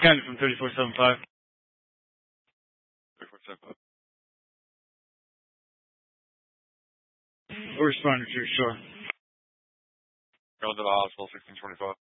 County from 3475. 3475. We're responding to your shore. Going to the hospital, 1625.